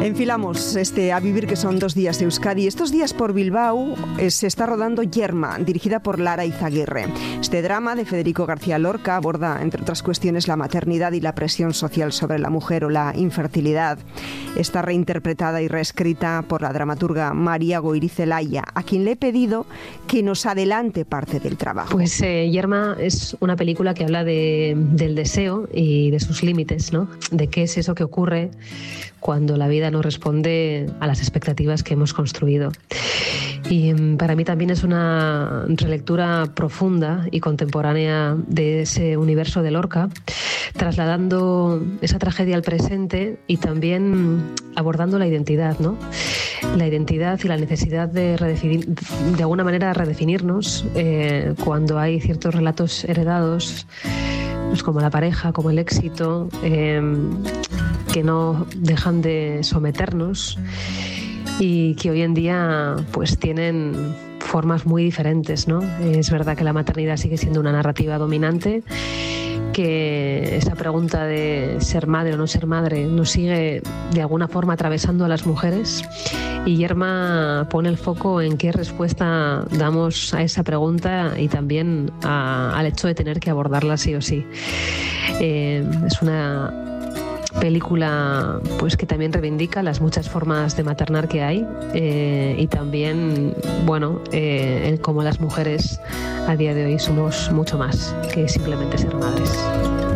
Enfilamos A Vivir, que son 2 días de Euskadi. Estos días por Bilbao se está rodando Yerma, dirigida por Lara Izaguirre. Este drama de Federico García Lorca aborda, entre otras cuestiones, la maternidad y la presión social sobre la mujer o la infertilidad. Está reinterpretada y reescrita por la dramaturga María Goirizelaya, a quien le he pedido que nos adelante parte del trabajo. Pues Yerma es una película que habla del deseo y de sus límites, ¿no? De qué es eso que ocurre cuando la vida no responde a las expectativas que hemos construido. Y para mí también es una relectura profunda y contemporánea de ese universo de Lorca, trasladando esa tragedia al presente y también abordando la identidad, ¿no? La identidad y la necesidad de alguna manera redefinirnos cuando hay ciertos relatos heredados, pues como la pareja, como el éxito, que no dejan de someternos y que hoy en día pues tienen formas muy diferentes, ¿no? Es verdad que la maternidad sigue siendo una narrativa dominante, que esa pregunta de ser madre o no ser madre nos sigue de alguna forma atravesando a las mujeres, y Yerma pone el foco en qué respuesta damos a esa pregunta y también al hecho de tener que abordarla sí o sí. Es una película pues que también reivindica las muchas formas de maternar que hay y también, bueno, cómo las mujeres a día de hoy somos mucho más que simplemente ser madres.